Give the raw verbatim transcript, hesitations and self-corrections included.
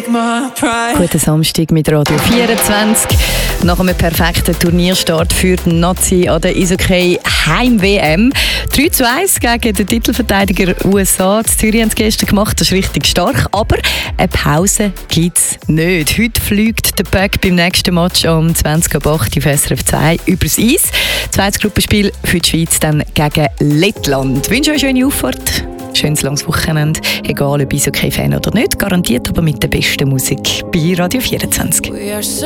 Guten Samstag mit Radio vierundzwanzig. Nach einem perfekten Turnierstart für die Nazi an der Eishockey Heim-W M. drei zu eins gegen den Titelverteidiger U S A. Die Zürich haben es gestern gemacht, das ist richtig stark. Aber eine Pause gibt es nicht. Heute fliegt der Puck beim nächsten Match am zwanzig Uhr acht auf S R F zwei übers Eis. Zweites Gruppenspiel für die Schweiz dann gegen Lettland. Ich wünsche euch eine schöne Auffahrt. Schönes langes Wochenende. Egal ob Eishockey-Fan oder nicht, garantiert aber mit der besten Musik bei Radio vierundzwanzig.